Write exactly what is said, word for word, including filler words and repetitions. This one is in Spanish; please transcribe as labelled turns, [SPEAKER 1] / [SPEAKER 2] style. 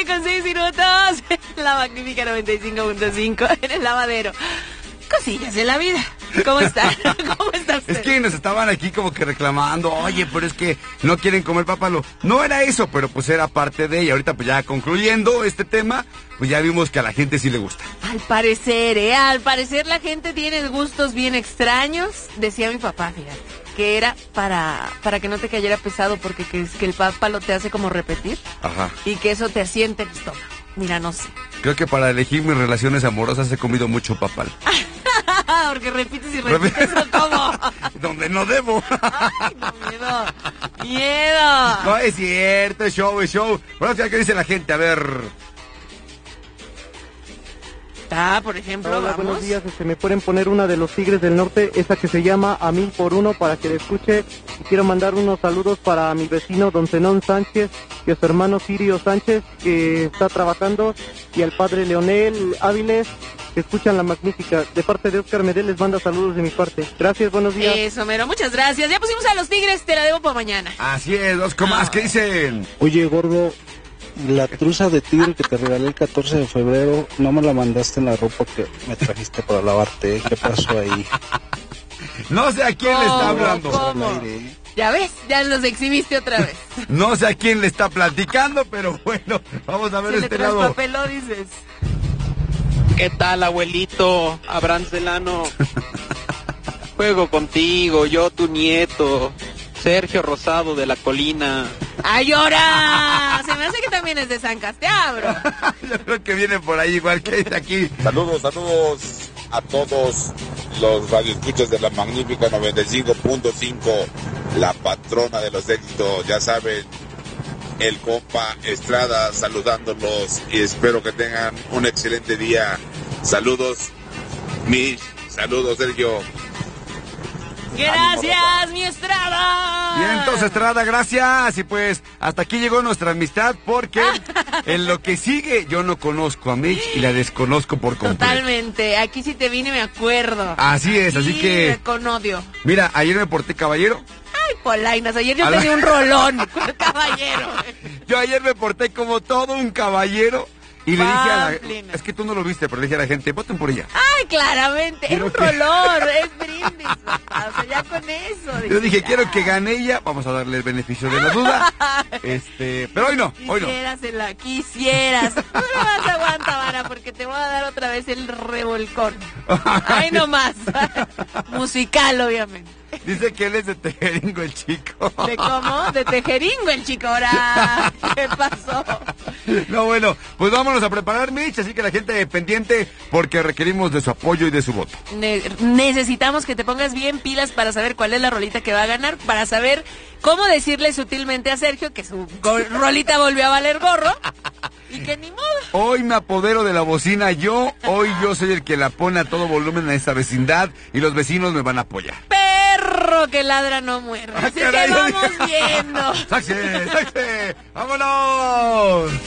[SPEAKER 1] nueve con seis minutos. La Magnífica noventa y cinco punto cinco en el lavadero. Cosillas de la vida. ¿Cómo está? ¿Cómo está usted?
[SPEAKER 2] Es que nos estaban aquí como que reclamando, oye, pero es que no quieren comer papalo. No era eso, pero pues era parte de ella. Ahorita pues ya concluyendo este tema, pues ya vimos que a la gente sí le gusta.
[SPEAKER 1] Al parecer, ¿eh? Al parecer la gente tiene gustos bien extraños. Decía mi papá, fíjate, que era para, para que no te cayera pesado porque que, que el papalo te hace como repetir.
[SPEAKER 2] Ajá.
[SPEAKER 1] Y que eso te asiente el estómago. Mira, no sé.
[SPEAKER 2] Creo que para elegir mis relaciones amorosas he comido mucho papal.
[SPEAKER 1] Porque repites y repites, ¿o cómo?
[SPEAKER 2] Donde no debo.
[SPEAKER 1] Ay, no, miedo. Miedo.
[SPEAKER 2] No, es cierto, es show, es show. Bueno, ¿qué dice la gente? A ver.
[SPEAKER 1] Ah, por ejemplo,
[SPEAKER 3] Hola,
[SPEAKER 1] vamos.
[SPEAKER 3] buenos días, este, me pueden poner una de los Tigres del Norte, esa que se llama A Mil por Uno, para que la escuche. Y quiero mandar unos saludos para mi vecino Don Zenón Sánchez y a su hermano Sirio Sánchez, que está trabajando, y al padre Leonel Áviles, que escuchan La Magnífica. De parte de Oscar Medel les manda saludos de mi parte. Gracias, buenos días.
[SPEAKER 1] Eso, mero, muchas gracias. Ya pusimos a los Tigres, te la debo para mañana.
[SPEAKER 2] Así es, dos comas, ¿qué dicen?
[SPEAKER 4] Oye, gordo, la truza de tigre que te regalé el catorce de febrero, no me la mandaste en la ropa que me trajiste para lavarte. ¿Qué pasó ahí?
[SPEAKER 2] No sé a quién le está hablando.
[SPEAKER 1] ¿Cómo? Ya ves, ya los exhibiste otra vez.
[SPEAKER 2] No sé a quién le está platicando, pero bueno, vamos a ver
[SPEAKER 1] Se
[SPEAKER 2] este
[SPEAKER 1] le
[SPEAKER 2] lado.
[SPEAKER 1] traspapeló, dices.
[SPEAKER 5] ¿Qué tal, abuelito? Abraham Delano. Juego contigo, yo tu nieto. Sergio Rosado de la Colina.
[SPEAKER 1] ¡Ay, ahora! Se me hace que también es de San Castiabro.
[SPEAKER 2] Yo creo que viene por ahí igual que está aquí.
[SPEAKER 6] Saludos, saludos a todos los radioescuchas de la Magnífica noventa y cinco punto cinco, la patrona de los éxitos, ya saben, el compa Estrada saludándolos y espero que tengan un excelente día. Saludos, Mish, saludos, Sergio.
[SPEAKER 1] Gracias, mi Estrada.
[SPEAKER 2] Bien, entonces, Estrada, gracias. Y pues, hasta aquí llegó nuestra amistad porque en lo que sigue yo no conozco a Mitch y la desconozco por completo.
[SPEAKER 1] Totalmente. Aquí sí te vine, me acuerdo.
[SPEAKER 2] Así es, así
[SPEAKER 1] Sí,
[SPEAKER 2] que...
[SPEAKER 1] con odio.
[SPEAKER 2] Mira, ayer me porté caballero.
[SPEAKER 1] Ay, polainas, ayer yo
[SPEAKER 2] A la-
[SPEAKER 1] tenía un rolón con el caballero.
[SPEAKER 2] Yo ayer me porté como todo un caballero. Y le dije a la...
[SPEAKER 1] Pamplina.
[SPEAKER 2] Es que tú no lo viste, pero le dije a la gente, voten por ella.
[SPEAKER 1] Ay, claramente.
[SPEAKER 2] Quiero
[SPEAKER 1] Es un
[SPEAKER 2] que-
[SPEAKER 1] rolón, es brindis, papá. O sea, ya con eso.
[SPEAKER 2] Yo dije,
[SPEAKER 1] ya.
[SPEAKER 2] quiero que gane ella, vamos a darle el beneficio de la duda. Este, pero hoy no, hoy no.
[SPEAKER 1] Quisieras, la quisieras. No me vas a aguantar, Vara, porque te voy a dar otra vez el revolcón. Ay, no más. Musical, obviamente.
[SPEAKER 2] Dice que él es de Tejeringo el chico.
[SPEAKER 1] ¿De cómo? De Tejeringo el chico. Ahora, ¿qué pasó?
[SPEAKER 2] No, bueno, pues vámonos a preparar, Mitch, así que la gente pendiente porque requerimos de su apoyo y de su voto.
[SPEAKER 1] Ne- necesitamos que te pongas bien pilas para saber cuál es la rolita que va a ganar, para saber cómo decirle sutilmente a Sergio que su go- rolita volvió a valer gorro y que ni modo.
[SPEAKER 2] Hoy me apodero de la bocina yo, hoy yo soy el que la pone a todo volumen a esta vecindad y los vecinos me van a apoyar.
[SPEAKER 1] Perro que ladra no muerde.
[SPEAKER 2] Ah,
[SPEAKER 1] Así
[SPEAKER 2] caray,
[SPEAKER 1] que
[SPEAKER 2] yo
[SPEAKER 1] vamos
[SPEAKER 2] dije-
[SPEAKER 1] viendo.
[SPEAKER 2] ¡Taxi! ¡Taxi! ¡Vámonos!